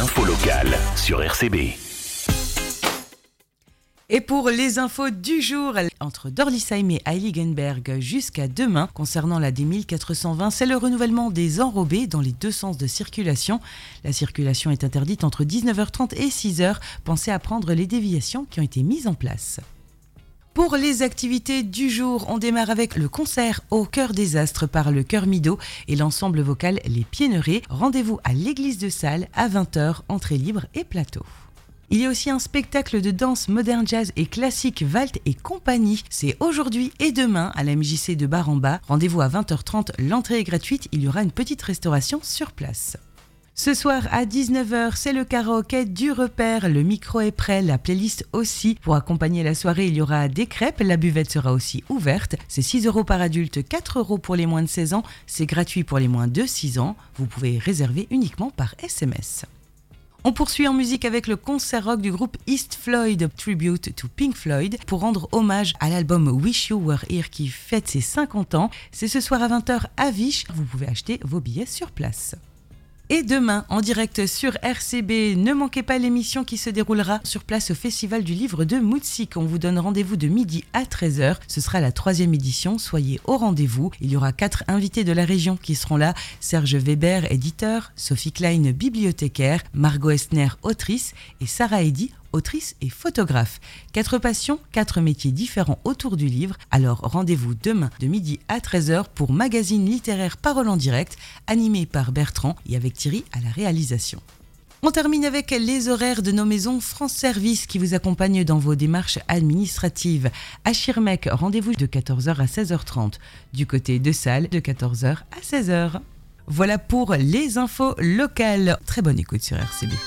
infos locales sur RCB. Et pour les infos du jour, entre Dorlisheim et Heiligenberg jusqu'à demain, concernant la D1420, c'est le renouvellement des enrobés dans les deux sens de circulation. La circulation est interdite entre 19h30 et 6h. Pensez à prendre les déviations qui ont été mises en place. Pour les activités du jour, on démarre avec le concert Au cœur des astres par le Chœur Mido et l'ensemble vocal Les Piennerets. Rendez-vous à l'église de Salles à 20h, entrée libre et plateau. Il y a aussi un spectacle de danse moderne jazz et classique Walt et compagnie. C'est aujourd'hui et demain à la MJC de Bar-en-Bas. Rendez-vous à 20h30, l'entrée est gratuite, il y aura une petite restauration sur place. Ce soir à 19h, c'est le karaoké du repère. Le micro est prêt, la playlist aussi. Pour accompagner la soirée, il y aura des crêpes. La buvette sera aussi ouverte. C'est 6€ par adulte, 4€ pour les moins de 16 ans. C'est gratuit pour les moins de 6 ans. Vous pouvez réserver uniquement par SMS. On poursuit en musique avec le concert rock du groupe East Floyd, Tribute to Pink Floyd, pour rendre hommage à l'album Wish You Were Here qui fête ses 50 ans. C'est ce soir à 20h à Vich. Vous pouvez acheter vos billets sur place. Et demain, en direct sur RCB, ne manquez pas l'émission qui se déroulera sur place au Festival du Livre de Moutzik. On vous donne rendez-vous de midi à 13h. Ce sera la 3e édition. Soyez au rendez-vous. Il y aura 4 invités de la région qui seront là. Serge Weber, éditeur, Sophie Klein, bibliothécaire, Margot Esner, autrice et Sarah Eddy, autrice et photographe. 4 passions, 4 métiers différents autour du livre. Alors rendez-vous demain de midi à 13h pour Magazine littéraire Parole en direct, animé par Bertrand et avec Thierry à la réalisation. On termine avec les horaires de nos maisons France Service qui vous accompagnent dans vos démarches administratives. À Schirmeck, rendez-vous de 14h à 16h30. Du côté de Salles, de 14h à 16h. Voilà pour les infos locales. Très bonne écoute sur RCB.